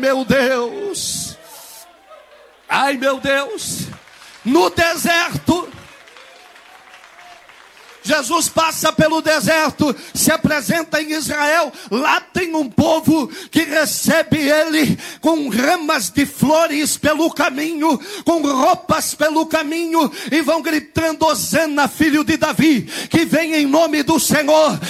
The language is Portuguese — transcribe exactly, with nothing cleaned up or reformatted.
meu Deus. Ai, meu Deus. No deserto, Jesus passa pelo deserto, se apresenta em Israel. Lá tem um povo que recebe ele com ramas de flores pelo caminho, com roupas pelo caminho, e vão gritando: Hosana, filho de Davi, que vem em nome do Senhor.